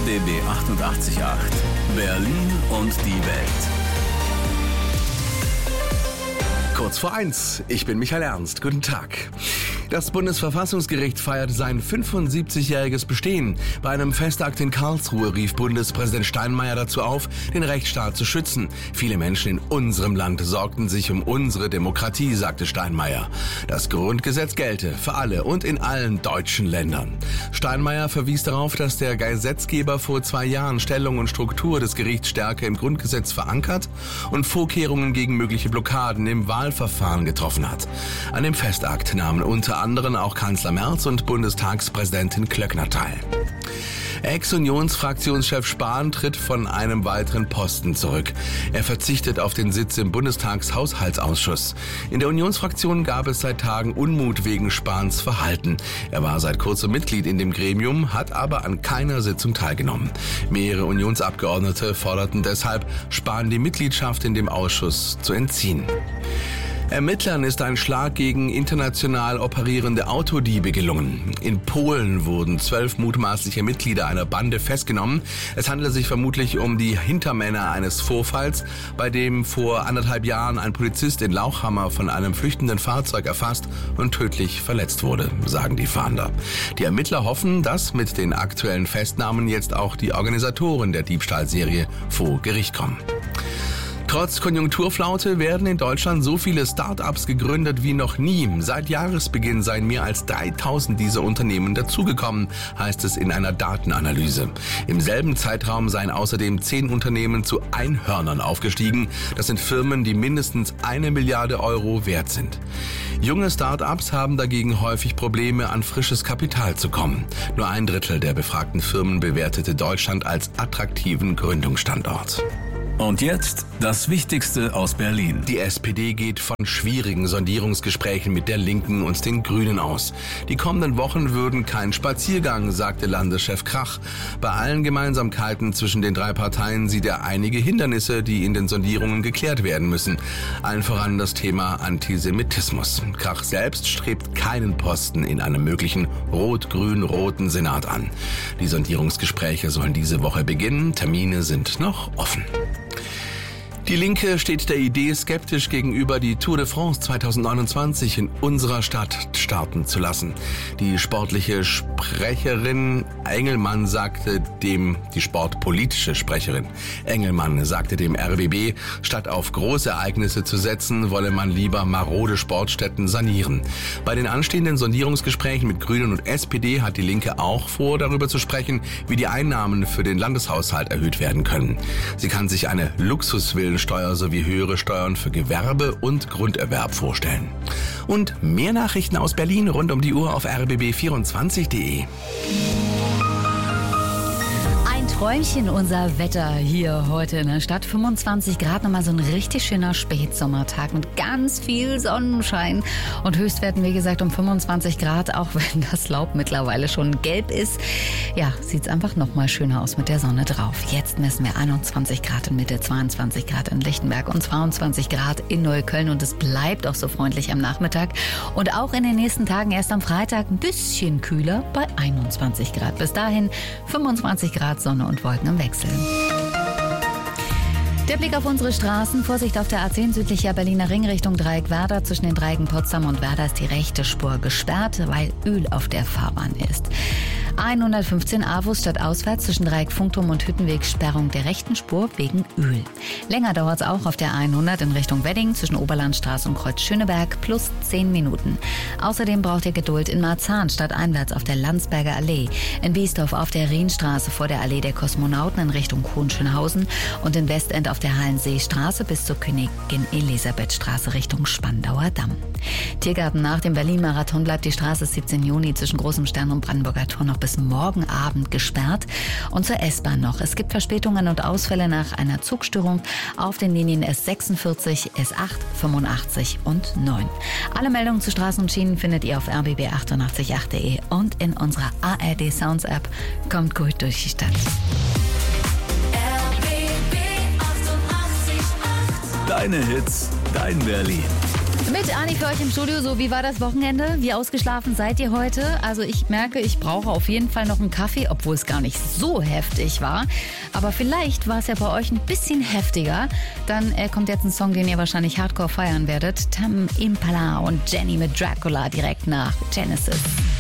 RBB 88.8 Berlin und die Welt. Kurz vor 1, ich bin Michael Ernst. Guten Tag. Das Bundesverfassungsgericht feiert sein 75-jähriges Bestehen. Bei einem Festakt in Karlsruhe rief Bundespräsident Steinmeier dazu auf, den Rechtsstaat zu schützen. Viele Menschen in unserem Land sorgten sich um unsere Demokratie, sagte Steinmeier. Das Grundgesetz gelte für alle und in allen deutschen Ländern. Steinmeier verwies darauf, dass der Gesetzgeber vor 2 Jahren Stellung und Struktur des Gerichts stärker im Grundgesetz verankert und Vorkehrungen gegen mögliche Blockaden im Wahlverfahren getroffen hat. An dem Festakt nahmen unter anderem auch Kanzler Merz und Bundestagspräsidentin Klöckner teil. Ex-Unionsfraktionschef Spahn tritt von einem weiteren Posten zurück. Er verzichtet auf den Sitz im Bundestagshaushaltsausschuss. In der Unionsfraktion gab es seit Tagen Unmut wegen Spahns Verhalten. Er war seit kurzem Mitglied in dem Gremium, hat aber an keiner Sitzung teilgenommen. Mehrere Unionsabgeordnete forderten deshalb, Spahn die Mitgliedschaft in dem Ausschuss zu entziehen. Ermittlern ist ein Schlag gegen international operierende Autodiebe gelungen. In Polen wurden 12 mutmaßliche Mitglieder einer Bande festgenommen. Es handelt sich vermutlich um die Hintermänner eines Vorfalls, bei dem vor 1,5 Jahren ein Polizist in Lauchhammer von einem flüchtenden Fahrzeug erfasst und tödlich verletzt wurde, sagen die Fahnder. Die Ermittler hoffen, dass mit den aktuellen Festnahmen jetzt auch die Organisatoren der Diebstahlserie vor Gericht kommen. Trotz Konjunkturflaute werden in Deutschland so viele Start-ups gegründet wie noch nie. Seit Jahresbeginn seien mehr als 3000 dieser Unternehmen dazugekommen, heißt es in einer Datenanalyse. Im selben Zeitraum seien außerdem 10 Unternehmen zu Einhörnern aufgestiegen. Das sind Firmen, die mindestens 1 Milliarde Euro wert sind. Junge Start-ups haben dagegen häufig Probleme, an frisches Kapital zu kommen. Nur 1/3 der befragten Firmen bewertete Deutschland als attraktiven Gründungsstandort. Und jetzt das Wichtigste aus Berlin. Die SPD geht von schwierigen Sondierungsgesprächen mit der Linken und den Grünen aus. Die kommenden Wochen würden kein Spaziergang, sagte Landeschef Krach. Bei allen Gemeinsamkeiten zwischen den 3 Parteien sieht er einige Hindernisse, die in den Sondierungen geklärt werden müssen. Allen voran das Thema Antisemitismus. Krach selbst strebt keinen Posten in einem möglichen rot-grün-roten Senat an. Die Sondierungsgespräche sollen diese Woche beginnen. Termine sind noch offen. Die Linke steht der Idee skeptisch gegenüber, die Tour de France 2029 in unserer Stadt starten zu lassen. Die sportpolitische Sprecherin Engelmann sagte dem RBB, statt auf große Ereignisse zu setzen, wolle man lieber marode Sportstätten sanieren. Bei den anstehenden Sondierungsgesprächen mit Grünen und SPD hat die Linke auch vor, darüber zu sprechen, wie die Einnahmen für den Landeshaushalt erhöht werden können. Sie kann sich eine Luxusvillensteuer sowie höhere Steuern für Gewerbe und Grunderwerb vorstellen. Und mehr Nachrichten aus Berlin rund um die Uhr auf rbb24.de. Träumchen unser Wetter hier heute in der Stadt. 25 Grad, nochmal so ein richtig schöner Spätsommertag mit ganz viel Sonnenschein und Höchstwerten, wie gesagt, um 25 Grad, auch wenn das Laub mittlerweile schon gelb ist. Ja, sieht's einfach nochmal schöner aus mit der Sonne drauf. Jetzt messen wir 21 Grad in Mitte, 22 Grad in Lichtenberg und 22 Grad in Neukölln und es bleibt auch so freundlich am Nachmittag und auch in den nächsten Tagen erst am Freitag ein bisschen kühler bei 21 Grad. Bis dahin 25 Grad Sonne und Wolken im Wechsel. Der Blick auf unsere Straßen. Vorsicht auf der A10 südlicher Berliner Ring Richtung Dreieck Werder. Zwischen den Dreiecken Potsdam und Werder ist die rechte Spur gesperrt, weil Öl auf der Fahrbahn ist. A115 Avus stadtauswärts zwischen Dreieck Funkturm und Hüttenweg Sperrung der rechten Spur wegen Öl. Länger dauert es auch auf der A100 in Richtung Wedding zwischen Oberlandstraße und Kreuz Schöneberg plus 10 Minuten. Außerdem braucht ihr Geduld in Marzahn stadteinwärts auf der Landsberger Allee, in Biesdorf auf der Rienstraße vor der Allee der Kosmonauten in Richtung Hohenschönhausen und in Westend auf der Hallenseestraße bis zur Königin Elisabethstraße Richtung Spandauer Damm. Tiergarten nach dem Berlin-Marathon bleibt die Straße 17 Juni zwischen Großem Stern und Brandenburger Tor noch bis morgen Abend gesperrt. Und zur S-Bahn noch. Es gibt Verspätungen und Ausfälle nach einer Zugstörung auf den Linien S46, S8, 85 und 9. Alle Meldungen zu Straßen und Schienen findet ihr auf rbb888.de und in unserer ARD Sounds App. Kommt gut durch die Stadt. Deine Hits, dein Berlin. Mit Ani für euch im Studio. So, wie war das Wochenende? Wie ausgeschlafen seid ihr heute? Also ich merke, ich brauche auf jeden Fall noch einen Kaffee, obwohl es gar nicht so heftig war. Aber vielleicht war es ja bei euch ein bisschen heftiger. Dann kommt jetzt ein Song, den ihr wahrscheinlich hardcore feiern werdet. Tame Impala und Jenny mit Dracula direkt nach Genesis.